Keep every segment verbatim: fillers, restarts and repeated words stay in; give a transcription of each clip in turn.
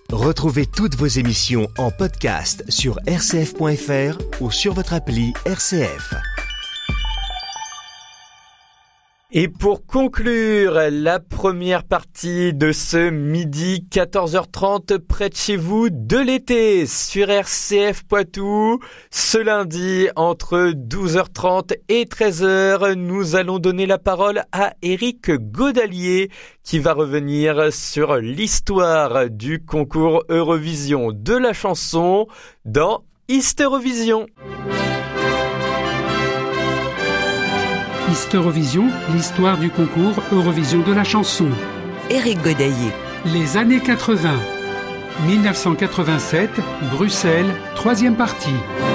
Retrouvez toutes vos émissions en podcast sur r c f point f r ou sur votre appli R C F. Et pour conclure la première partie de ce midi quatorze heures trente près de chez vous de l'été sur R C F Poitou, ce lundi entre douze heures trente et treize heures, nous allons donner la parole à Éric Godalier qui va revenir sur l'histoire du concours Eurovision de la chanson dans Historyvision. Historyvision, l'histoire du concours Eurovision de la chanson. Éric Godalier. Les années quatre-vingts. dix-neuf cent quatre-vingt-sept, Bruxelles, troisième partie.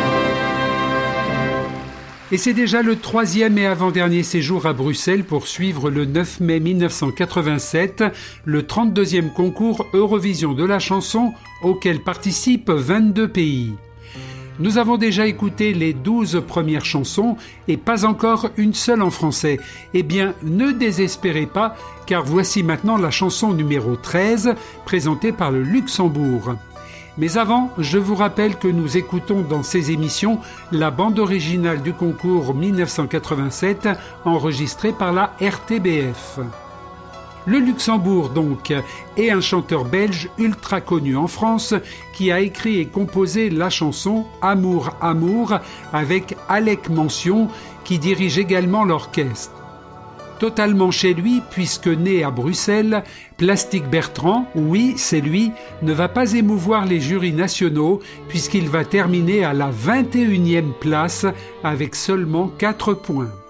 Et c'est déjà le troisième et avant-dernier séjour à Bruxelles pour suivre le neuf mai mille neuf cent quatre-vingt-sept, le trente-deuxième concours Eurovision de la chanson auquel participent vingt-deux pays. Nous avons déjà écouté les douze premières chansons et pas encore une seule en français. Eh bien, ne désespérez pas, car voici maintenant la chanson numéro treize, présentée par le Luxembourg. Mais avant, je vous rappelle que nous écoutons dans ces émissions la bande originale du concours mille neuf cent quatre-vingt-sept, enregistrée par la R T B F. Le Luxembourg, donc, est un chanteur belge ultra connu en France qui a écrit et composé la chanson « Amour, Amour » avec Alec Mention qui dirige également l'orchestre. Totalement chez lui, puisque né à Bruxelles, Plastic Bertrand, oui, c'est lui, ne va pas émouvoir les jurys nationaux puisqu'il va terminer à la vingt et unième place avec seulement quatre points.